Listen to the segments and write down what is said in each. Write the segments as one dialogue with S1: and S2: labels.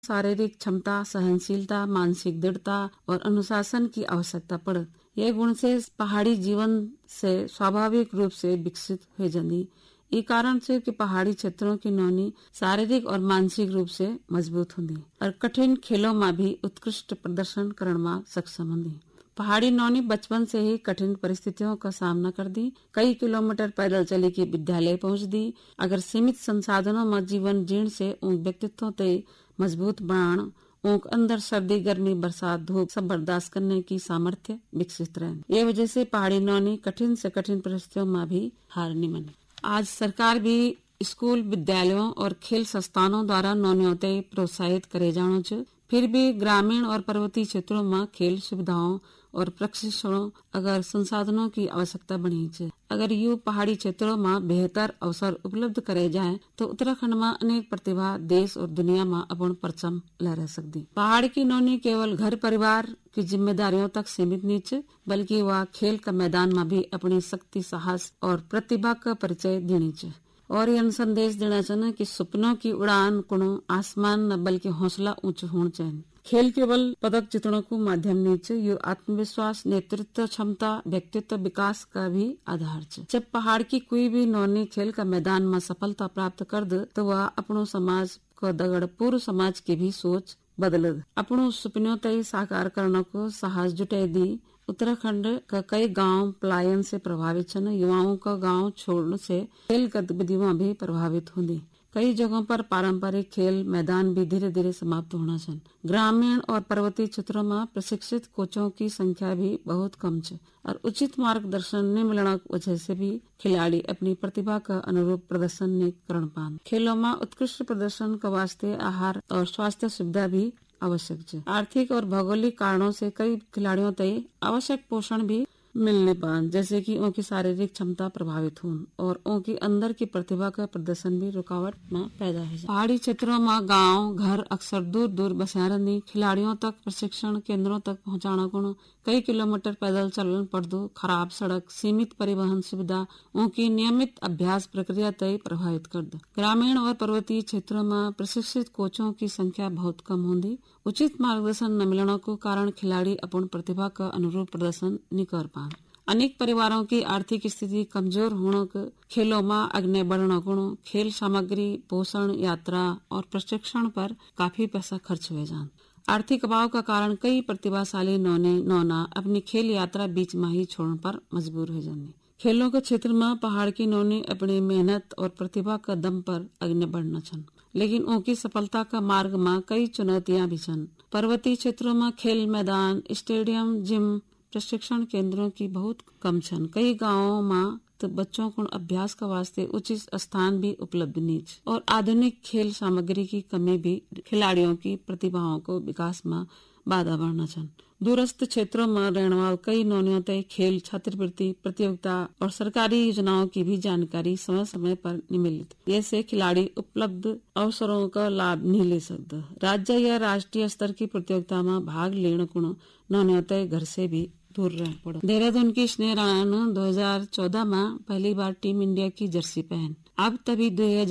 S1: शारीरिक क्षमता, सहनशीलता, मानसिक दृढ़ता और अनुशासन की आवश्यकता पड़त। यह गुण से पहाड़ी जीवन से स्वाभाविक रूप से विकसित हो जाती। ई कारण से कि पहाड़ी क्षेत्रों की नौनी शारीरिक और मानसिक रूप से मजबूत होती और कठिन खेलों में भी उत्कृष्ट प्रदर्शन करने में सक्षम होती। पहाड़ी नौनी बचपन से ही कठिन परिस्थितियों का सामना कर दी। कई किलोमीटर पैदल चली की विद्यालय पहुंच दी। अगर सीमित संसाधनों में जीवन जीण से उन व्यक्तित्व तय मजबूत बनाना, उनके अंदर सर्दी, गर्मी, बरसात, धूप सब बर्दाश्त करने की सामर्थ्य विकसित रहे। ये वजह से पहाड़ी नौनी कठिन से कठिन परिस्थितियों में भी हार नहीं मानी। आज सरकार भी स्कूल, विद्यालयों और खेल संस्थानों द्वारा नौनियों तय प्रोत्साहित करे जानो छ। फिर भी ग्रामीण और पर्वतीय क्षेत्रों में खेल सुविधाओं और प्रशिक्षणों अगर संसाधनों की आवश्यकता बनी है। अगर यू पहाड़ी क्षेत्रों में बेहतर अवसर उपलब्ध करे जाए तो उत्तराखंड में अनेक प्रतिभा देश और दुनिया में अपन परचम लहरा सकती। पहाड़ की नौनी केवल घर परिवार की जिम्मेदारियों तक सीमित नहीं, बल्कि वह खेल का मैदान में भी अपनी शक्ति, साहस और प्रतिभा का परिचय देनी चाहिए। और यह संदेश देना चाहिए कि सपनों की उड़ान कोनो आसमान न बल्कि हौसला ऊंचा होना चाहिए। खेल केवल पदक जीतने को माध्यम नहीं है, ये आत्मविश्वास, नेतृत्व क्षमता, व्यक्तित्व विकास का भी आधार है। जब पहाड़ की कोई भी नौनी खेल का मैदान में सफलता प्राप्त कर दे तो वह अपनो समाज को दगड़ पूर्व समाज की भी सोच बदल अपनों सपनों तय साकार करने को साहस जुटाई दी। उत्तराखंड का कई गांव पलायन से प्रभावित छन। युवाओं का गांव छोड़ने से खेल गतिविधियां भी प्रभावित होंगी। कई जगहों पर पारंपरिक खेल मैदान भी धीरे धीरे समाप्त होना छन। ग्रामीण और पर्वतीय क्षेत्रों में प्रशिक्षित कोचों की संख्या भी बहुत कम है और उचित मार्गदर्शन न मिलने की वजह से भी खिलाड़ी अपनी प्रतिभा का अनुरूप प्रदर्शन नहीं कर पाते। खेलों में उत्कृष्ट प्रदर्शन के वास्ते आहार और स्वास्थ्य सुविधा भी आवश्यक है। आर्थिक और भौगोलिक कारणों से कई खिलाड़ियों तक आवश्यक पोषण भी मिलने पान, जैसे कि उनकी शारीरिक क्षमता प्रभावित हो और उनकी अंदर की प्रतिभा का प्रदर्शन भी रुकावट में पैदा है। पहाड़ी क्षेत्रों में गांव घर अक्सर दूर दूर बसा रही। खिलाड़ियों तक प्रशिक्षण केंद्रों तक पहुंचाना को कई किलोमीटर पैदल चलन पड़दो। खराब सड़क, सीमित परिवहन सुविधा उनकी नियमित अभ्यास प्रक्रिया तय प्रभावित कर दो। ग्रामीण और पर्वतीय क्षेत्रों में प्रशिक्षित कोचों की संख्या बहुत कम होती। उचित मार्गदर्शन न मिलने के कारण खिलाड़ी अपन प्रतिभा का अनुरूप प्रदर्शन नहीं कर पाते। अनेक परिवारों की आर्थिक स्थिति कमजोर होने के खेलों में आगे बढ़ने को खेल सामग्री, पोषण, यात्रा और प्रशिक्षण पर काफी पैसा खर्च हो जाए। आर्थिक अभाव का कारण कई प्रतिभाशाली नौना अपनी खेल यात्रा बीच में ही छोड़ने पर मजबूर हो जाती। खेलों के क्षेत्र में पहाड़ की नौनी अपनी मेहनत और प्रतिभा का दम पर आगे बढ़ना छन, लेकिन उनकी सफलता का मार्ग में कई चुनौतियां भी छन। पर्वतीय क्षेत्रों में खेल मैदान, स्टेडियम, जिम, प्रशिक्षण केंद्रों की बहुत कम छन। कई गांवों में तो बच्चों को अभ्यास का वास्ते उचित स्थान भी उपलब्ध नहीं है और आधुनिक खेल सामग्री की कमी भी खिलाड़ियों की प्रतिभाओं को विकास में बाधा बढ़ना छन। दूरस्थ क्षेत्रों में रहने वाले कई नौनियों तक खेल छात्रवृत्ति प्रतियोगिता और सरकारी योजनाओं की भी जानकारी समय समय पर नहीं मिलती। ऐसे खिलाड़ी उपलब्ध अवसरों का लाभ नहीं ले सकते। राज्य या राष्ट्रीय स्तर की प्रतियोगिता में भाग लेने को नौनियों तक घर से भी दूर रह पड़ा। देहरादून की स्नेह राणा ने 2014 में पहली बार टीम इंडिया की जर्सी पहन। अब तभी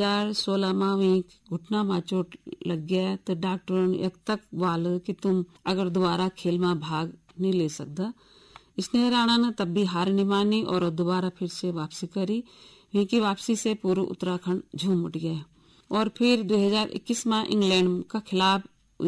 S1: 2016 में वही घुटना में चोट लग गया तो डॉक्टरों ने एक तक वाल कि तुम अगर दोबारा खेल में भाग नहीं ले सकता। स्नेह राणा ने तब भी हार नहीं मानी और दोबारा फिर से वापसी करी। उनकी वापसी से पूर्व उत्तराखंड झूम उठ गया और फिर 2021 में इंग्लैंड का खिलाफ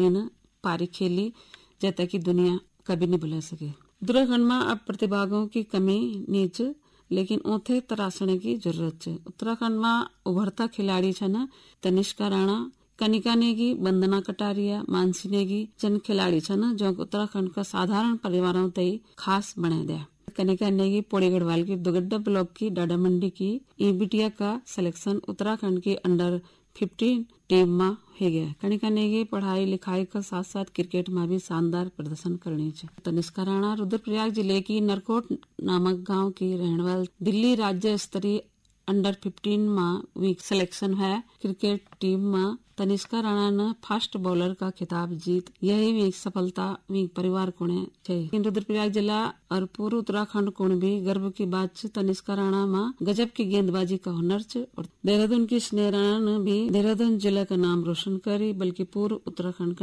S1: पारी खेली जैसा कि दुनिया कभी नहीं भुला सके। उत्तराखंड में अब प्रतिभागों की कमी नीच, लेकिन उथे तराशने की जरूरत है। उत्तराखंड में उभरता खिलाड़ी छन तनिष्का राणा, कनिका नेगी, वंदना कटारिया, मानसी नेगी जन खिलाड़ी छन जो उत्तराखंड का साधारण परिवारों तय खास बना दिया। कनिका नेगी पौड़ी गढ़वाल की दुगड्डा ब्लॉक की डाडा मंडी की ई बिटिया का सिलेक्शन उत्तराखंड की अंडर 15 टीम में हो गया। कनिका नेगी पढ़ाई लिखाई के साथ साथ क्रिकेट में भी शानदार प्रदर्शन करनी चाहिए। तनिष्का राणा रुद्रप्रयाग जिले की नरकोट नामक गांव की रहने वाली दिल्ली राज्य स्तरीय अंडर 15 में वीक सिलेक्शन है क्रिकेट टीम में तनिष्का राणा ने फास्ट बॉलर का खिताब जीत यही भी सफलता भी परिवार कोणे छे। रुद्रप्रयाग जिला और पूर्व उत्तराखंड कोण भी गर्व की बात छे। तनिष्का राणा में गजब की गेंदबाजी का हुनर छे और देहरादून की स्नेह राणा ने भी देहरादून जिला का नाम रोशन करी, बल्कि पूर्व उत्तराखंड